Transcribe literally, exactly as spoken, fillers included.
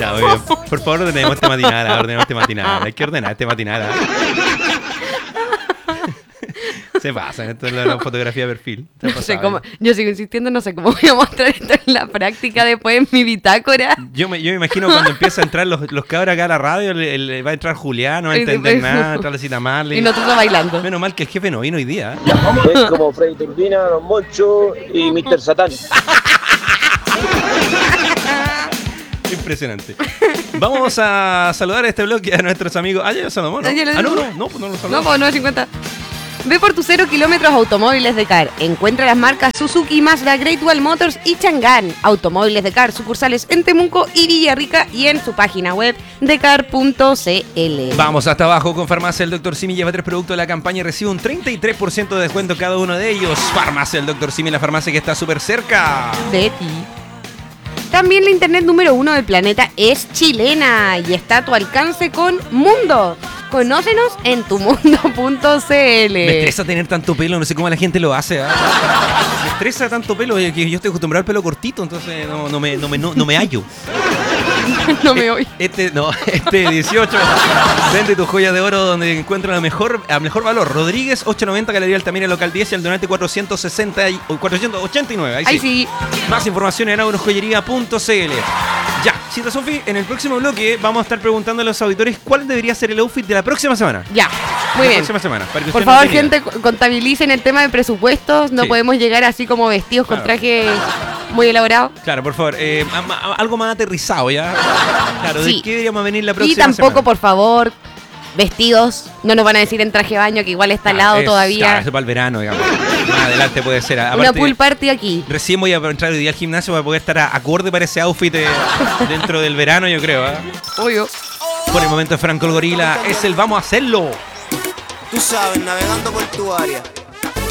Ya, muy bien. Por favor, ordenemos este matinal, ordenemos este matinal. Hay que ordenar este matinal. Se pasa, esto es la, la fotografía de perfil. No sé cómo, yo sigo insistiendo, no sé cómo voy a mostrar esto en la práctica después en mi bitácora. Yo me, yo me imagino cuando empieza a entrar los, los cabros acá a la radio, el, el, va a entrar Julián, no va a entender nada, va a entrar la cita Marley. Y nosotros bailando. Menos mal que el jefe no vino hoy día. Es como Freddy Turbina, Don Moncho y míster Satán. Impresionante. Vamos a saludar a este bloque a nuestros amigos. Ah, ya lo saludamos, ¿no? Ah, ya lo Ah, no, saludamos. no, no, pues no lo No, saludamos. pues nueve cincuenta. Ve por tus cero kilómetros Automóviles de Car. Encuentra las marcas Suzuki, Mazda, Great Wall Motors y Chang'an. Automóviles de Car, sucursales en Temuco y Villarrica y en su página web decar punto c l. Vamos hasta abajo con Farmacia El Doctor Simi. Lleva tres productos de la campaña y recibe un treinta y tres por ciento de descuento cada uno de ellos. Farmacia El Doctor Simi, la farmacia que está súper cerca de ti. También la internet número uno del planeta es chilena y está a tu alcance con Mundo. Conócenos en tu mundo punto c l. Me estresa tener tanto pelo, no sé cómo la gente lo hace. ¿eh? Me estresa tanto pelo, que yo estoy acostumbrado al pelo cortito, entonces no, no, me, no, me, no, no me hallo. No me oí. Este, no, este dieciocho, vende tus joyas de oro donde encuentran a mejor, a mejor valor. Rodríguez, ochocientos noventa, Galería Altamira, local diez y al donante cuatrocientos sesenta y, cuatrocientos ochenta y nueve. Ahí, Ahí sí. sí. Más información en agrojoyería punto c l. Ya, Cita Sofi, en el próximo bloque vamos a estar preguntando a los auditores cuál debería ser el outfit de la próxima semana. Ya, muy la bien. próxima semana. Para que Por usted favor, no tenga. gente, contabilicen el tema de presupuestos. No Sí. podemos llegar así como vestidos Claro. con traje muy elaborado. Claro, por favor, eh, a- a- algo más aterrizado, ¿ya? Claro, Sí. ¿de qué deberíamos venir la Y próxima tampoco, semana? por favor, vestidos. No nos van a decir en traje de baño, que igual está Ah, helado es- todavía. Claro, eso para el verano, digamos. Más adelante puede ser. Una Aparte, pool party aquí. recién voy a entrar hoy día al gimnasio para poder estar a- acorde para ese outfit eh, dentro del verano, yo creo. ¿eh? Obvio. Por el momento, Franco el Gorila es el vamos a hacerlo. Tú sabes, navegando por tu área.